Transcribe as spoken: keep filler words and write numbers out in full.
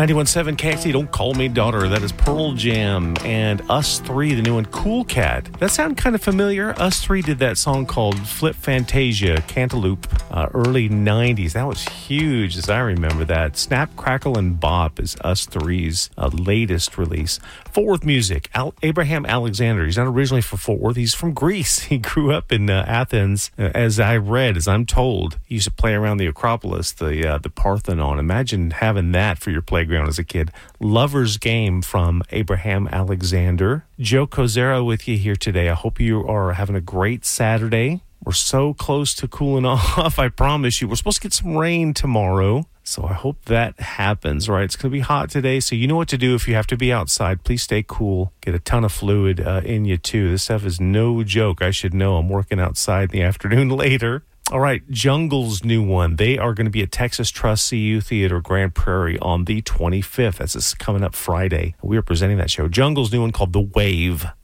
ninety-one point seven K X E, Don't Call Me Daughter. That is Pearl Jam and Us Three, the new one, Cool Cat. That sound kind of familiar. Us Three did that song called Flip Fantasia, Cantaloupe, uh, early nineties. That was huge, as I remember that. Snap, Crackle, and Bop is Us Three's uh, latest release. Fort Worth music. Al- Abraham Alexander. He's not originally from Fort Worth. He's from Greece. He grew up in uh, Athens. Uh, as I read, as I'm told, he used to play around the Acropolis, the uh, the Parthenon. Imagine having that for your playground as a kid. Lover's Game from Abraham Alexander. Joe Kozera with you here today. I hope you are having a great Saturday. We're so close to cooling off, I promise you. We're supposed to get some rain tomorrow, so I hope that happens, right? It's going to be hot today, so you know what to do if you have to be outside. Please stay cool. Get a ton of fluid uh, in you, too. This stuff is no joke. I should know. I'm working outside in the afternoon later. All right, Jungle's new one. They are going to be at Texas Trust C U Theater, Grand Prairie on the twenty-fifth. That's this coming up Friday. We are presenting that show. Jungle's new one called The Wave.